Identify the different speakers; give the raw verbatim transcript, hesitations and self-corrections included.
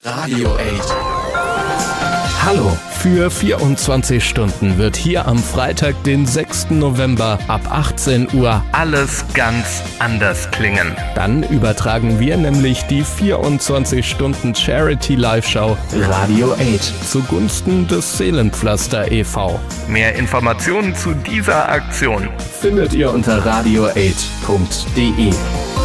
Speaker 1: Radio acht.
Speaker 2: Hallo, für vierundzwanzig Stunden wird hier am Freitag, den sechsten November ab achtzehn Uhr alles ganz anders klingen. Dann übertragen wir nämlich die vierundzwanzig Stunden Charity Live-Show
Speaker 1: Radio acht
Speaker 2: zugunsten des Seelenpflaster e V Mehr Informationen zu dieser Aktion
Speaker 1: findet ihr unter radio acht punkt de.